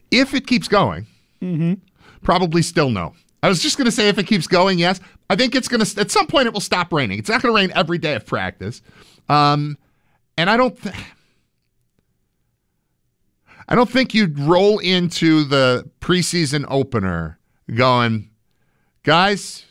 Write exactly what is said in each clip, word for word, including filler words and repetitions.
If it keeps going, Mm-hmm. probably still no. I was just going to say if it keeps going, yes. I think it's going to, at some point it will stop raining. It's not going to rain every day of practice. Um, and I don't think, I don't think you'd roll into the preseason opener going, guys,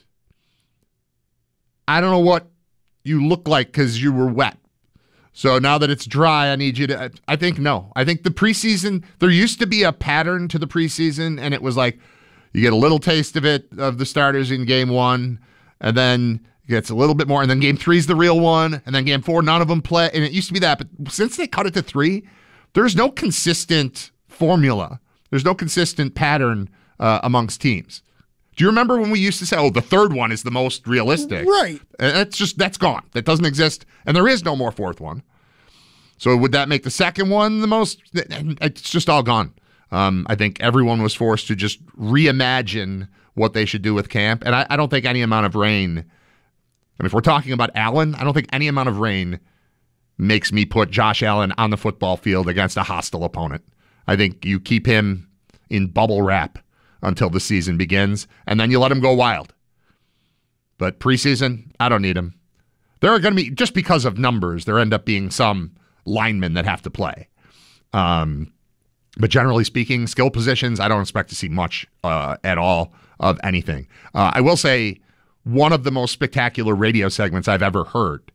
I don't know what you look like because you were wet. So now that it's dry, I need you to, I think no. I think the preseason, there used to be a pattern to the preseason, and it was like you get a little taste of it, of the starters in game one, and then it gets a little bit more, and then game three is the real one, and then game four, none of them play, and it used to be that. But since they cut it to three, there's no consistent formula. There's no consistent pattern uh, amongst teams. Do you remember when we used to say, oh, the third one is the most realistic? Right. And that's just, that's gone. That doesn't exist. And there is no more fourth one. So would that make the second one the most? It's just all gone. Um, I think everyone was forced to just reimagine what they should do with camp. And I, I don't think any amount of rain, I mean, if we're talking about Allen, I don't think any amount of rain makes me put Josh Allen on the football field against a hostile opponent. I think you keep him in bubble wrap until the season begins, and then you let him go wild. But preseason, I don't need him. There are going to be, just because of numbers, there end up being some linemen that have to play. Um, but generally speaking, skill positions, I don't expect to see much uh, at all of anything. Uh, I will say one of the most spectacular radio segments I've ever heard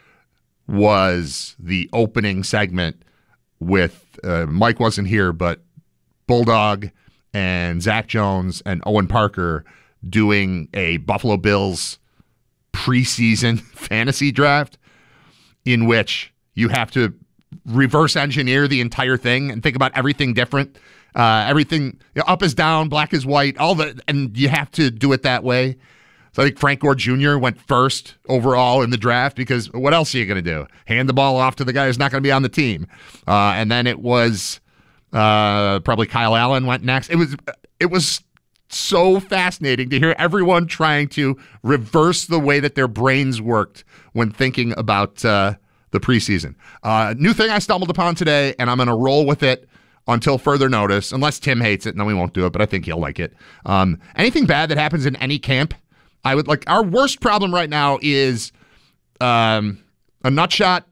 was the opening segment with, uh, Mike wasn't here, but Bulldog and Zach Jones and Owen Parker doing a Buffalo Bills preseason fantasy draft in which you have to reverse engineer the entire thing and think about everything different. Uh, everything you know, up is down, black is white, all the, and you have to do it that way. So I think Frank Gore Junior went first overall in the draft because what else are you going to do? Hand the ball off to the guy who's not going to be on the team. Uh, and then it was Uh, probably Kyle Allen went next. It was it was so fascinating to hear everyone trying to reverse the way that their brains worked when thinking about uh, the preseason. Uh, new thing I stumbled upon today, and I'm going to roll with it until further notice, unless Tim hates it, and then we won't do it, but I think he'll like it. Um, anything bad that happens in any camp, I would like. Our worst problem right now is um, a nut shot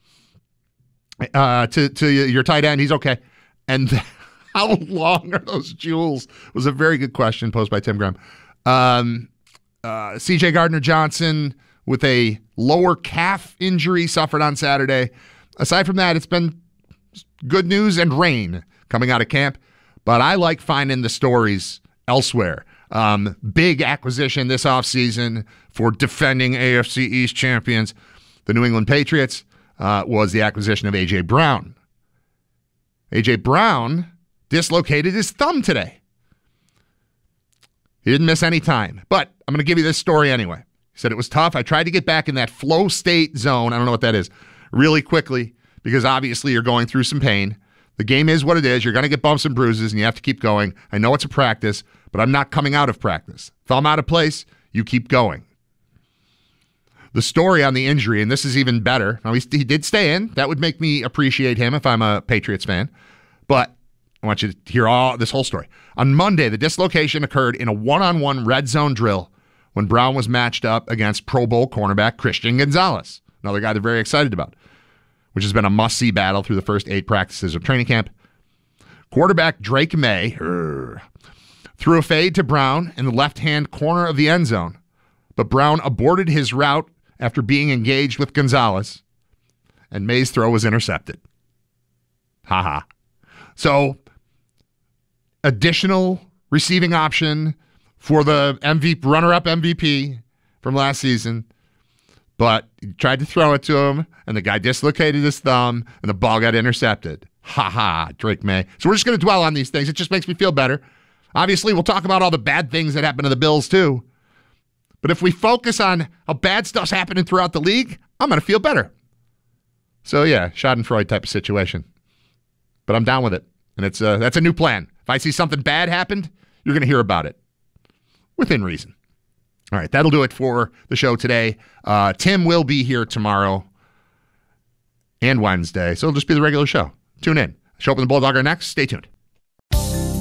uh, to, to your tight end. He's okay. And how long are those jewels? Was a very good question posed by Tim Graham. Um, uh, C J Gardner-Johnson with a lower calf injury suffered on Saturday. Aside from that, it's been good news and rain coming out of camp. But I like finding the stories elsewhere. Um, big acquisition this offseason for defending A F C East champions, the New England Patriots, uh, was the acquisition of A J. Brown. A J. Brown dislocated his thumb today. He didn't miss any time. But I'm going to give you this story anyway. He said it was tough. I tried to get back in that flow state zone, I don't know what that is, really quickly because obviously you're going through some pain. The game is what it is. You're going to get bumps and bruises, and you have to keep going. I know it's a practice, but I'm not coming out of practice. Thumb out of place, you keep going. The story on the injury, and this is even better. Now, he, he did stay in. That would make me appreciate him if I'm a Patriots fan. But I want you to hear all this whole story. On Monday, the dislocation occurred in a one-on-one red zone drill when Brown was matched up against Pro Bowl cornerback Christian Gonzalez, another guy they're very excited about, which has been a must-see battle through the first eight practices of training camp. Quarterback Drake May er, threw a fade to Brown in the left-hand corner of the end zone, but Brown aborted his route after being engaged with Gonzalez, and May's throw was intercepted. Ha ha. So, additional receiving option for the M V P, runner-up M V P from last season, but he tried to throw it to him, and the guy dislocated his thumb, and the ball got intercepted. Ha ha, Drake May. So we're just going to dwell on these things. It just makes me feel better. Obviously, we'll talk about all the bad things that happen to the Bills, too. But if we focus on how bad stuff's happening throughout the league, I'm going to feel better. So, yeah, Schadenfreude type of situation. But I'm down with it. And it's uh, that's a new plan. If I see something bad happened, you're going to hear about it. Within reason. All right, that'll do it for the show today. Uh, Tim will be here tomorrow and Wednesday, so it'll just be the regular show. Tune in. Show up in the Bulldogger next. Stay tuned.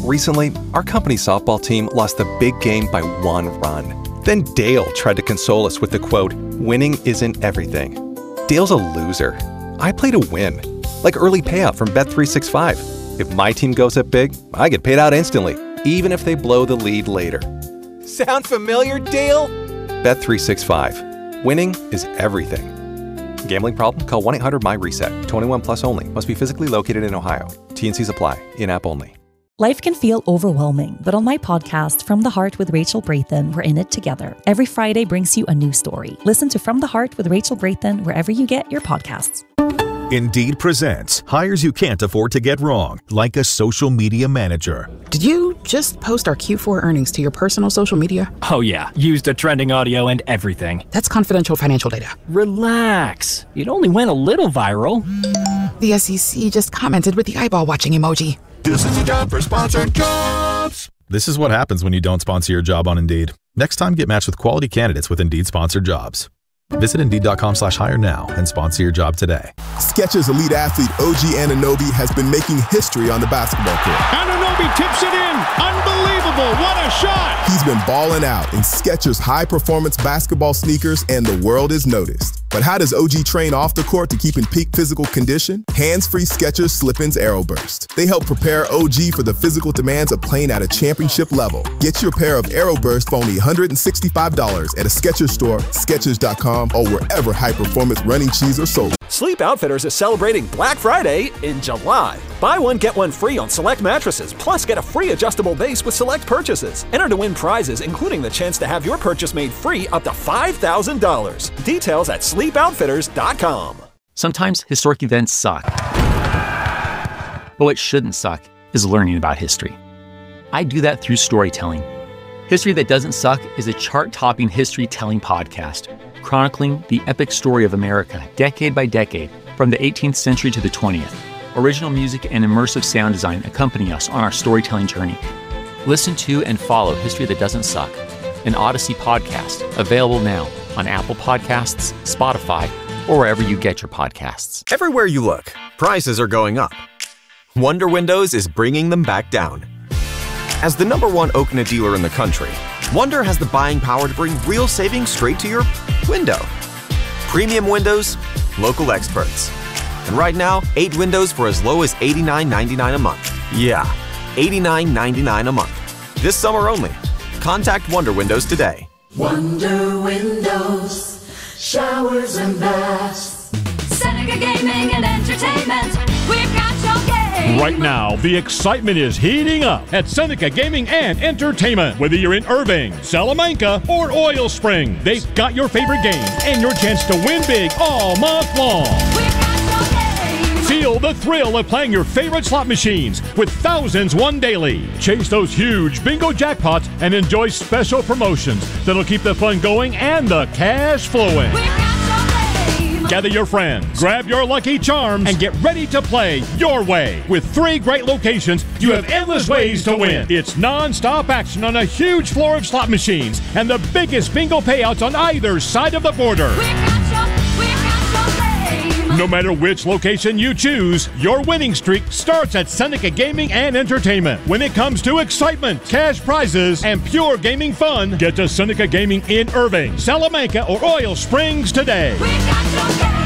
Recently, our company softball team lost a big game by one run. Then Dale tried to console us with the quote, "Winning isn't everything." Dale's a loser. I play to win. Like early payout from Bet three sixty-five. If my team goes up big, I get paid out instantly, even if they blow the lead later. Sound familiar, Dale? Bet three sixty-five. Winning is everything. Gambling problem? Call one eight hundred M Y reset. twenty-one plus only. Must be physically located in Ohio. T and Cs apply. In-app only. Life can feel overwhelming, but on my podcast, From the Heart with Rachel Brathen, we're in it together. Every Friday brings you a new story. Listen to From the Heart with Rachel Brathen wherever you get your podcasts. Indeed presents hires you can't afford to get wrong, like a social media manager. Did you just post our Q four earnings to your personal social media? Oh yeah, used a trending audio and everything. That's confidential financial data. Relax. It only went a little viral. The S E C just commented with the eyeball watching emoji. This is a job for sponsored jobs. This is what happens when you don't sponsor your job on Indeed. Next time, get matched with quality candidates with Indeed sponsored jobs. Visit Indeed.com slash hire now and sponsor your job today. Skechers elite athlete O G Anunoby has been making history on the basketball court. Anunoby tips it in. Unbelievable. What a shot. He's been balling out in Skechers high-performance basketball sneakers, and the world is noticed. But how does O G train off the court to keep in peak physical condition? Hands-free Skechers Slip-ins Aeroburst. They help prepare O G for the physical demands of playing at a championship level. Get your pair of Aeroburst for only one hundred sixty-five dollars at a Skechers store, Skechers dot com, or wherever high-performance running shoes are sold. Sleep Outfitters is celebrating Black Friday in July. Buy one, get one free on select mattresses, plus get a free adjustable base with select purchases. Enter to win prizes, including the chance to have your purchase made free up to five thousand dollars. Details at sleep outfitters dot com. Sometimes historic events suck. But what shouldn't suck is learning about history. I do that through storytelling. History That Doesn't Suck is a chart-topping history-telling podcast, chronicling the epic story of America, decade by decade, from the eighteenth century to the twentieth. Original music and immersive sound design accompany us on our storytelling journey. Listen to and follow History That Doesn't Suck, an Odyssey podcast, available now on Apple Podcasts, Spotify, or wherever you get your podcasts. Everywhere you look, prices are going up. Wonder Windows is bringing them back down. As the number one Okina dealer in the country, Wonder has the buying power to bring real savings straight to your window. Premium windows, local experts. And right now, eight windows for as low as eighty-nine ninety-nine a month. Yeah, eighty-nine ninety-nine a month. This summer only. Contact Wonder Windows today. Wonder Windows, showers and baths. Seneca Gaming and Entertainment, we've got your game. Right now, the excitement is heating up at Seneca Gaming and Entertainment. Whether you're in Irving, Salamanca, or Oil Spring, they've got your favorite game and your chance to win big all month long. We've got your game. Feel the thrill of playing your favorite slot machines with thousands won daily. Chase those huge bingo jackpots and enjoy special promotions that'll keep the fun going and the cash flowing. We've got your game. Gather your friends, grab your lucky charms, and get ready to play your way. With three great locations, you have endless ways to win. It's non-stop action on a huge floor of slot machines and the biggest bingo payouts on either side of the border. We've got your, we've got your game. No matter which location you choose, your winning streak starts at Seneca Gaming and Entertainment. When it comes to excitement, cash prizes, and pure gaming fun, get to Seneca Gaming in Irving, Salamanca, or Oil Springs today. We've got your game.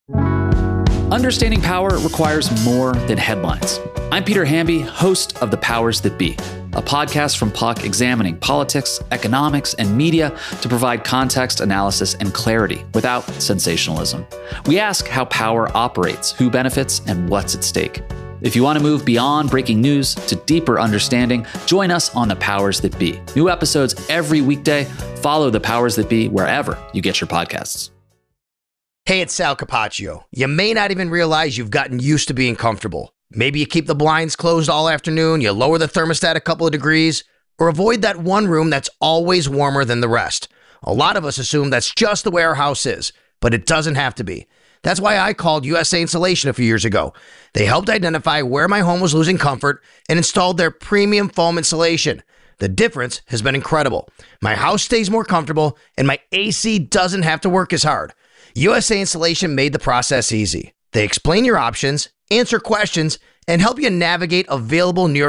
Understanding power requires more than headlines. I'm Peter Hamby, host of The Powers That Be, a podcast from Puck examining politics, economics, and media to provide context, analysis, and clarity without sensationalism. We ask how power operates, who benefits, and what's at stake. If you want to move beyond breaking news to deeper understanding, join us on The Powers That Be. New episodes every weekday. Follow The Powers That Be wherever you get your podcasts. Hey, it's Sal Capaccio. You may not even realize you've gotten used to being comfortable. Maybe you keep the blinds closed all afternoon, you lower the thermostat a couple of degrees, or avoid that one room that's always warmer than the rest. A lot of us assume that's just the way our house is, but it doesn't have to be. That's why I called U S A Insulation a few years ago. They helped identify where my home was losing comfort and installed their premium foam insulation. The difference has been incredible. My house stays more comfortable, and my A C doesn't have to work as hard. U S A Insulation made the process easy. They explain your options, answer questions, and help you navigate available New York